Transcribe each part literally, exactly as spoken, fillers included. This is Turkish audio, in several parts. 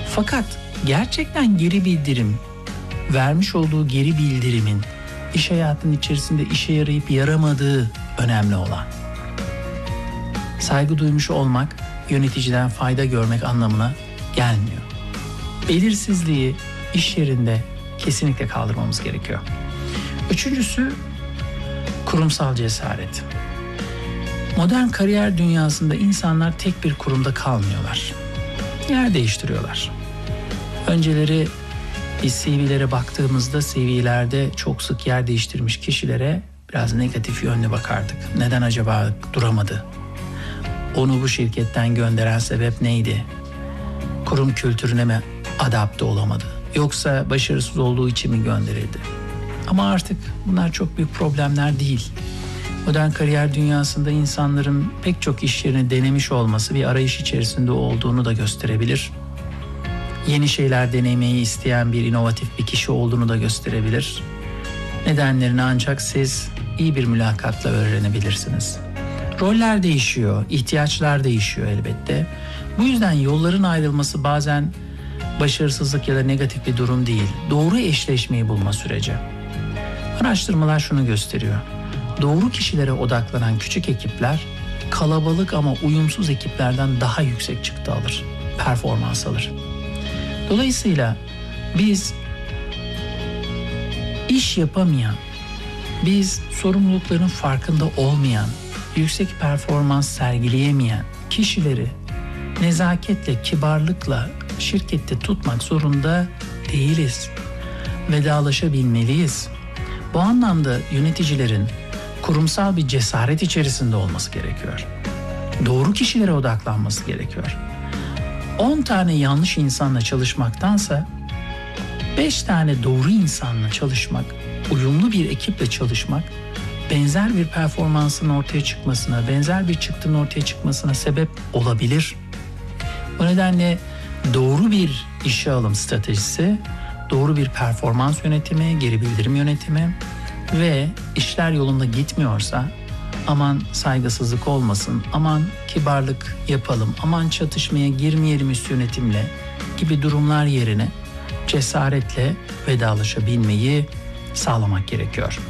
Fakat gerçekten geri bildirim, vermiş olduğu geri bildirimin iş hayatının içerisinde işe yarayıp yaramadığı önemli olan. Saygı duymuş olmak, yöneticiden fayda görmek anlamına gelmiyor. Belirsizliği iş yerinde kesinlikle kaldırmamız gerekiyor. Üçüncüsü, kurumsal cesaret. Modern kariyer dünyasında insanlar tek bir kurumda kalmıyorlar. Yer değiştiriyorlar. Önceleri biz C V'lere baktığımızda C V'lerde çok sık yer değiştirmiş kişilere biraz negatif yönlü bakardık. Neden acaba duramadı? Onu bu şirketten gönderen sebep neydi? Kurum kültürüne mi adapte olamadı? Yoksa başarısız olduğu için mi gönderildi? Ama artık bunlar çok büyük problemler değil. Modern kariyer dünyasında insanların pek çok iş yerini denemiş olması bir arayış içerisinde olduğunu da gösterebilir. Yeni şeyler denemeyi isteyen bir inovatif bir kişi olduğunu da gösterebilir. Nedenlerini ancak siz iyi bir mülakatla öğrenebilirsiniz. Roller değişiyor, ihtiyaçlar değişiyor elbette. Bu yüzden yolların ayrılması bazen başarısızlık ya da negatif bir durum değil. Doğru eşleşmeyi bulma süreci. Araştırmalar şunu gösteriyor. Doğru kişilere odaklanan küçük ekipler kalabalık ama uyumsuz ekiplerden daha yüksek çıktı alır, performans alır. Dolayısıyla biz iş yapamayan, biz sorumlulukların farkında olmayan, yüksek performans sergileyemeyen kişileri nezaketle, kibarlıkla şirkette tutmak zorunda değiliz. Vedalaşabilmeliyiz. Bu anlamda yöneticilerin kurumsal bir cesaret içerisinde olması gerekiyor. Doğru kişilere odaklanması gerekiyor. on tane yanlış insanla çalışmaktansa beş tane doğru insanla çalışmak, uyumlu bir ekiple çalışmak benzer bir performansın ortaya çıkmasına, benzer bir çıktının ortaya çıkmasına sebep olabilir. Bu nedenle doğru bir işe alım stratejisi, doğru bir performans yönetimi, geri bildirim yönetimi ve işler yolunda gitmiyorsa aman saygısızlık olmasın, aman kibarlık yapalım, aman çatışmaya girmeyelim üst yönetimle gibi durumlar yerine cesaretle vedalaşabilmeyi sağlamak gerekiyor.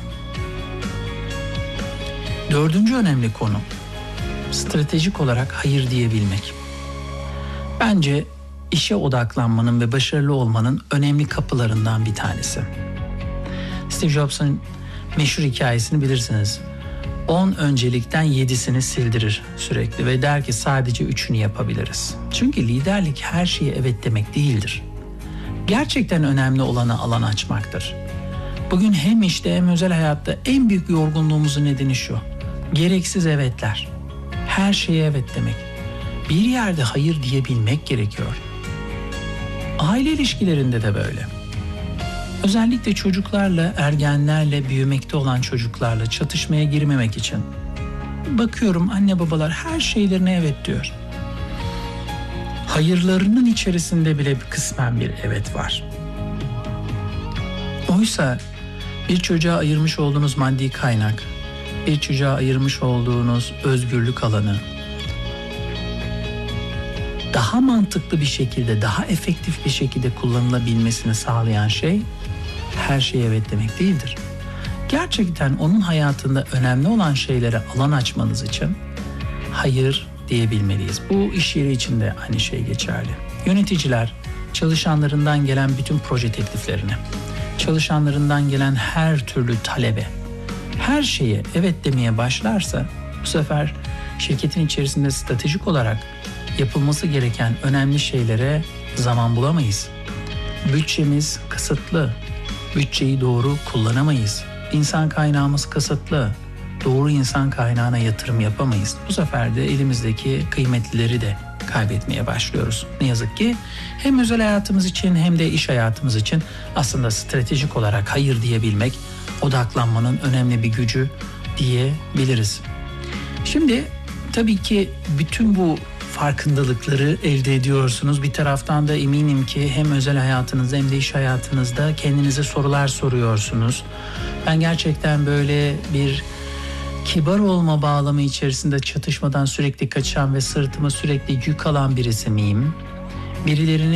Dördüncü önemli konu, stratejik olarak hayır diyebilmek. Bence işe odaklanmanın ve başarılı olmanın önemli kapılarından bir tanesi. Steve Jobs'un meşhur hikayesini bilirsiniz. on öncelikten yedisini sildirir sürekli ve der ki sadece üçünü yapabiliriz. Çünkü liderlik her şeye evet demek değildir. Gerçekten önemli olana alan açmaktır. Bugün hem işte hem özel hayatta en büyük yorgunluğumuzun nedeni şu. Gereksiz evetler. Her şeye evet demek. Bir yerde hayır diyebilmek gerekiyor. Aile ilişkilerinde de böyle. Özellikle çocuklarla, ergenlerle, büyümekte olan çocuklarla çatışmaya girmemek için. Bakıyorum anne babalar her şeylerine evet diyor. Hayırlarının içerisinde bile bir kısmen bir evet var. Oysa bir çocuğa ayırmış olduğunuz maddi kaynak, bir çocuğa ayırmış olduğunuz özgürlük alanı, daha mantıklı bir şekilde, daha efektif bir şekilde kullanılabilmesini sağlayan şey her şeye evet demek değildir. Gerçekten onun hayatında önemli olan şeylere alan açmanız için hayır diyebilmeliyiz. Bu iş yeri için de aynı şey geçerli. Yöneticiler çalışanlarından gelen bütün proje tekliflerine, çalışanlarından gelen her türlü talebe, her şeye evet demeye başlarsa bu sefer şirketin içerisinde stratejik olarak yapılması gereken önemli şeylere zaman bulamayız. Bütçemiz kısıtlı, bütçeyi doğru kullanamayız. İnsan kaynağımız kısıtlı, doğru insan kaynağına yatırım yapamayız. Bu sefer de elimizdeki kıymetlileri de kaybetmeye başlıyoruz. Ne yazık ki hem özel hayatımız için hem de iş hayatımız için aslında stratejik olarak hayır diyebilmek odaklanmanın önemli bir gücü diyebiliriz. Şimdi tabii ki bütün bu farkındalıkları elde ediyorsunuz. Bir taraftan da eminim ki hem özel hayatınızda hem de iş hayatınızda kendinize sorular soruyorsunuz. Ben gerçekten böyle bir kibar olma bağlamı içerisinde çatışmadan sürekli kaçan ve sırtıma sürekli yük alan birisi miyim? Birilerini